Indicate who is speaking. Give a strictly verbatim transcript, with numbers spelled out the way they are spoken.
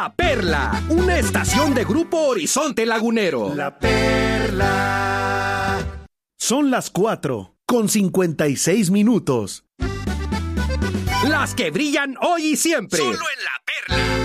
Speaker 1: La Perla, una estación de Grupo Horizonte Lagunero.
Speaker 2: La Perla.
Speaker 3: Son las cuatro con cincuenta y seis minutos.
Speaker 1: Las que brillan hoy y siempre.
Speaker 4: Solo en La Perla.